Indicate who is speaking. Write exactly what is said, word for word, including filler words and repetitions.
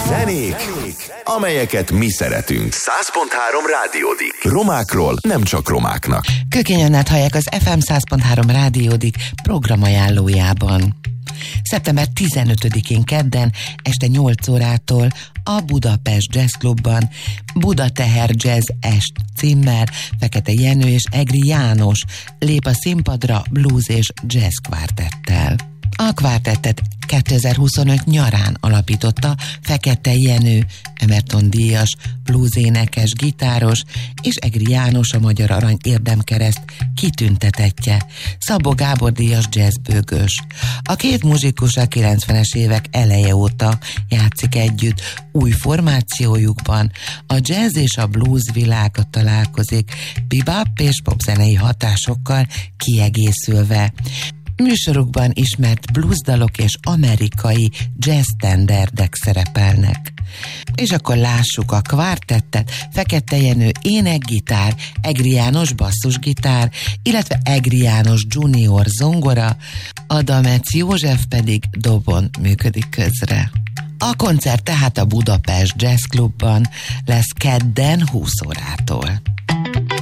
Speaker 1: Zenék, amelyeket mi szeretünk. száz pont három Rádiódik. Romákról nem csak romáknak.
Speaker 2: Kökény Annát hallják az ef em száz pont három Rádiódik programajánlójában. szeptember tizenötödikén kedden este nyolc órától a Budapest Jazz Clubban Buda Teher Jazz Est címmel Fekete Jenő és Egri János lép a színpadra blues és jazz kvártettel. A kvártettet kétezer-huszonöt nyarán alapította Fekete Jenő, Emerton díjas, bluesénekes, gitáros, és Egri János, a Magyar Arany Érdemkereszt kitüntetettje, Szabó Gábor díjas jazzbőgős. A két muzsikus a kilencvenes évek eleje óta játszik együtt, új formációjukban a jazz és a blues világa találkozik, bebop és popzenei hatásokkal kiegészülve. Műsorukban ismert bluesdalok és amerikai jazz standardek szerepelnek. És akkor lássuk a kvártettet: Fekete Jenő énekgitár, Egri János basszusgitár, illetve Egri János junior zongora, Adamec József pedig dobon működik közre. A koncert tehát a Budapest Jazz Clubban lesz kedden húsz órától.